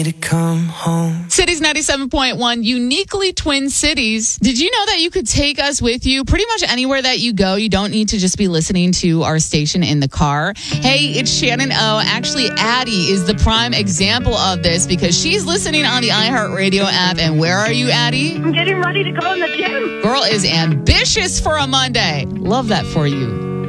To come home. Cities 97.1, uniquely Twin Cities. Did you know that you could take us with you pretty much anywhere that you go? You don't need to just be listening to our station in the car. Hey, it's Shannon O. Actually, Addie is the prime example of this because she's listening on the iHeartRadio app. And where are you, Addie? I'm getting ready to go in the gym. Girl is ambitious for a Monday. Love that for you.